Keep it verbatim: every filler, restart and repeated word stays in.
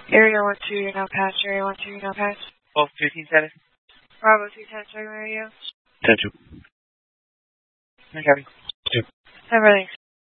Area one two, you're now past. Area one two, you're now past. Pulse fifteen seven. Bravo two ten, second radio. ten two. Okay. Two. Everything.